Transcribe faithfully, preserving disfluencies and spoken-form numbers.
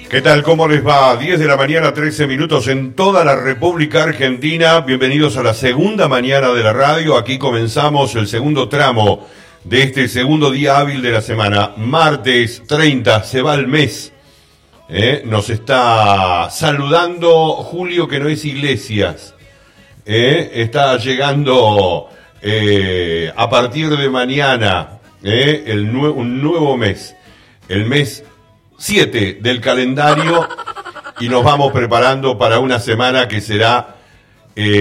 ¿Qué tal? ¿Cómo les va? diez de la mañana, trece minutos en toda la República Argentina. Bienvenidos a la segunda mañana de la radio. Aquí comenzamos el segundo tramo de este segundo día hábil de la semana. Martes treinta, se va el mes. ¿Eh? Nos está saludando Julio, que no es Iglesias. ¿Eh? Está llegando eh, a partir de mañana ¿eh? el nue- un nuevo mes. El mes siete del calendario y nos vamos preparando para una semana que será eh,